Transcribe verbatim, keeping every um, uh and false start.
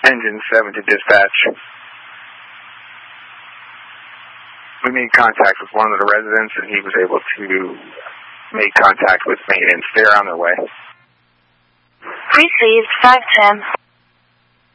Engine seven to dispatch. We made contact with one of the residents, and he was able to make contact with maintenance. They're on their way. Received five ten.